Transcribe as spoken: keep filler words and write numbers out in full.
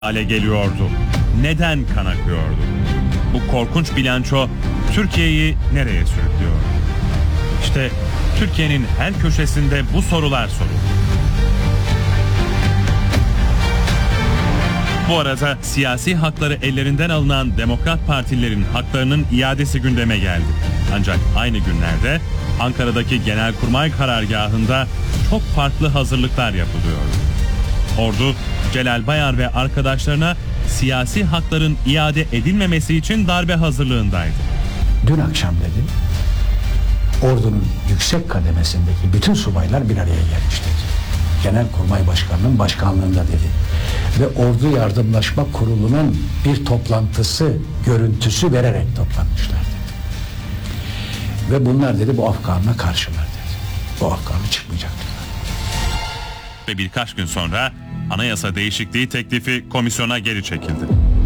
hale geliyordu? Neden kan akıyordu? Bu korkunç bilanço Türkiye'yi nereye sürüklüyor? İşte Türkiye'nin her köşesinde bu sorular soruldu. Bu arada siyasi hakları ellerinden alınan Demokrat Partililerin haklarının iadesi gündeme geldi. Ancak aynı günlerde Ankara'daki Genelkurmay karargahında çok farklı hazırlıklar yapılıyordu. Ordu, Celal Bayar ve arkadaşlarına siyasi hakların iade edilmemesi için darbe hazırlığındaydı. Dün akşam dedi, ordunun yüksek kademesindeki bütün subaylar bir araya gelmiş dedi. Genelkurmay Başkanı'nın başkanlığında dedi. Ve Ordu Yardımlaşma Kurulu'nun bir toplantısı görüntüsü vererek toplanmışlar dedi. Ve bunlar dedi bu af kanuna karşılar dedi. Bu af kanunu çıkmayacak dedi. Ve birkaç gün sonra anayasa değişikliği teklifi komisyona geri çekildi.